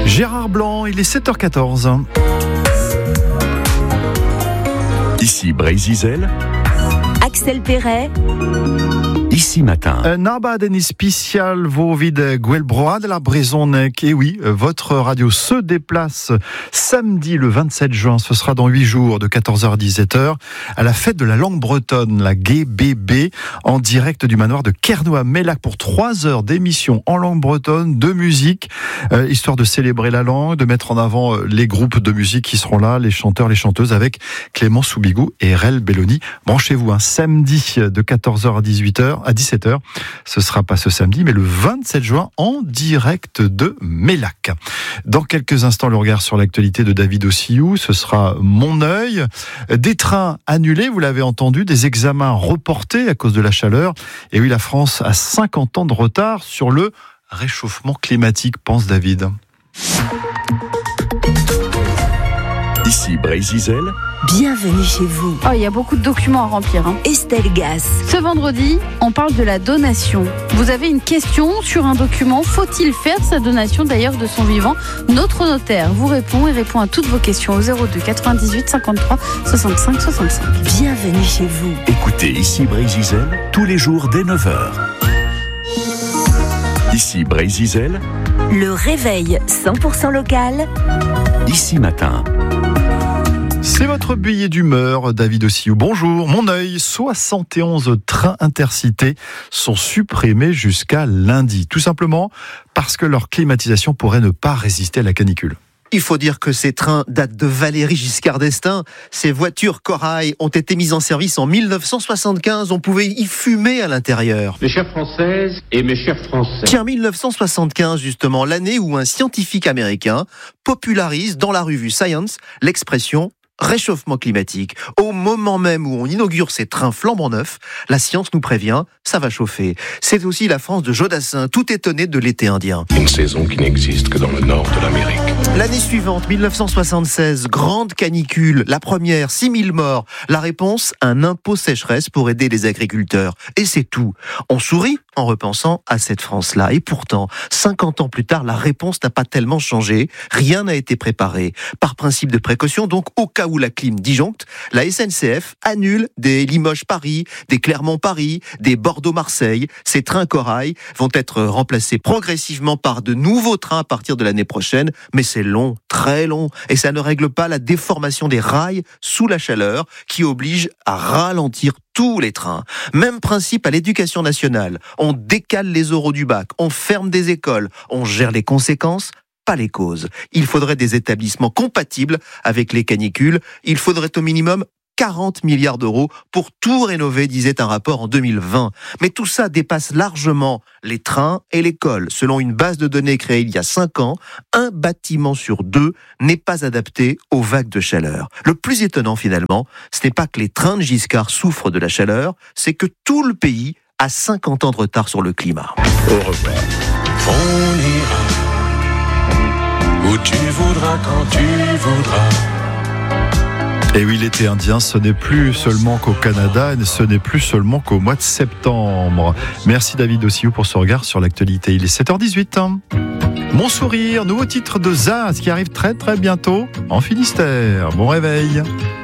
Gérard Blanc, il est 7h14. Ici Brésil, Axel Perret. Ici Matin. Un abaden spécial vos vides Guelbroa de la Brezonnec. Et oui, votre radio se déplace samedi le 27 juin. Ce sera dans 8 jours de 14h à 17h à la fête de la langue bretonne, la GBB, en direct du manoir de Kernoat-Mellac pour 3 heures d'émission en langue bretonne, de musique, histoire de célébrer la langue, de mettre en avant les groupes de musique qui seront là, les chanteurs, les chanteuses avec Clément Soubigou et Rel Belloni. Branchez-vous, samedi de 14h à 17h. Ce sera pas ce samedi, mais le 27 juin en direct de Mellac. Dans quelques instants, le regard sur l'actualité de David Ossillou. Ce sera Mon œil. Des trains annulés, vous l'avez entendu, des examens reportés à cause de la chaleur. Et oui, la France a 50 ans de retard sur le réchauffement climatique, pense David. Ici Brésil. Bienvenue chez vous. Oh, il y a beaucoup de documents à remplir. Estelle Gas. Ce vendredi, on parle de la donation. Vous avez une question sur un document. Faut-il faire sa donation d'ailleurs de son vivant? Notre notaire vous répond et répond à toutes vos questions au 02 98 53 65 65. Bienvenue chez vous. Écoutez Ici Brésil tous les jours dès 9h. Ici Brésil. Le réveil 100% local. Ici Matin. C'est votre billet d'humeur, David Ossillou. Bonjour, Mon œil, 71 trains intercités sont supprimés jusqu'à lundi. Tout simplement parce que leur climatisation pourrait ne pas résister à la canicule. Il faut dire que ces trains datent de Valéry Giscard d'Estaing. Ces voitures Corail ont été mises en service en 1975. On pouvait y fumer à l'intérieur. Mes chères Françaises et mes chers Français. Tiens, 1975 justement, l'année où un scientifique américain popularise dans la revue Science l'expression réchauffement climatique. Au moment même où on inaugure ces trains flambant neufs, la science nous prévient, ça va chauffer. C'est aussi la France de Jodassin, tout étonné de l'été indien. Une saison qui n'existe que dans le nord de l'Amérique. L'année suivante, 1976, grande canicule, la première, 6000 morts. La réponse, un impôt sécheresse pour aider les agriculteurs. Et c'est tout. On sourit en repensant à cette France-là. Et pourtant, 50 ans plus tard, la réponse n'a pas tellement changé. Rien n'a été préparé. Par principe de précaution, donc, au cas où la clim disjoncte, la SNCF annule des Limoges-Paris, des Clermont-Paris, des Bordeaux-Marseille. Ces trains Corail vont être remplacés progressivement par de nouveaux trains à partir de l'année prochaine. Mais c'est long, très long, et ça ne règle pas la déformation des rails sous la chaleur qui oblige à ralentir tous les trains. Même principe à l'éducation nationale. On décale les oraux du bac, on ferme des écoles, on gère les conséquences, pas les causes. Il faudrait des établissements compatibles avec les canicules. Il faudrait au minimum 40 milliards d'euros pour tout rénover, disait un rapport en 2020. Mais tout ça dépasse largement les trains et l'école. Selon une base de données créée il y a 5 ans, un bâtiment sur 2 n'est pas adapté aux vagues de chaleur. Le plus étonnant finalement, ce n'est pas que les trains de Giscard souffrent de la chaleur, c'est que tout le pays a 50 ans de retard sur le climat. Au revoir. On ira où tu voudras, quand tu voudras. Et oui, l'été indien, ce n'est plus seulement qu'au Canada, et ce n'est plus seulement qu'au mois de septembre. Merci David Ossillou pour ce regard sur l'actualité. Il est 7h18. Mon sourire, nouveau titre de Zaz qui arrive très très bientôt en Finistère. Bon réveil.